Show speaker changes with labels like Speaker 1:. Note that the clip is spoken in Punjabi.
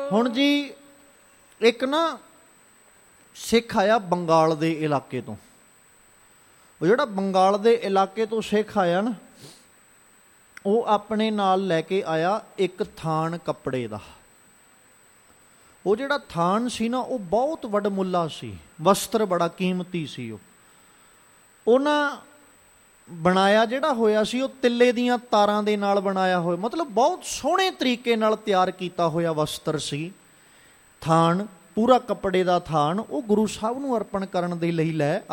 Speaker 1: ਹੁਣ ਜੀ ਇੱਕ ਨਾ ਸਿੱਖ ਆਇਆ ਬੰਗਾਲ ਦੇ ਇਲਾਕੇ ਤੋਂ। ਉਹ ਜਿਹੜਾ ਬੰਗਾਲ ਦੇ ਇਲਾਕੇ ਤੋਂ ਸਿੱਖ ਆਇਆ ਨਾ, ਉਹ ਆਪਣੇ ਨਾਲ ਲੈ ਕੇ ਆਇਆ ਇੱਕ ਥਾਨ ਕੱਪੜੇ ਦਾ। ਉਹ ਜਿਹੜਾ ਥਾਨ ਸੀ ਨਾ, ਉਹ ਬਹੁਤ ਵਡਮੁੱਲਾ ਸੀ, ਵਸਤਰ ਬੜਾ ਕੀਮਤੀ ਸੀ। ਉਹਨਾਂ ਬਣਾਇਆ ਜਿਹੜਾ ਹੋਇਆ ਸੀ, ਉਹ ਤਿੱਲੇ ਦੀਆਂ ਤਾਰਾਂ ਦੇ ਨਾਲ ਬਣਾਇਆ ਹੋਇਆ, ਮਤਲਬ ਬਹੁਤ ਸੋਹਣੇ ਤਰੀਕੇ ਨਾਲ ਤਿਆਰ ਕੀਤਾ ਹੋਇਆ ਵਸਤਰ ਸੀ। ਥਾਨ ਪੂਰਾ ਕੱਪੜੇ ਦਾ ਥਾਨ ਉਹ ਗੁਰੂ ਸਾਹਿਬ ਨੂੰ ਅਰਪਣ ਕਰਨ ਦੇ ਲਈ ਲੈ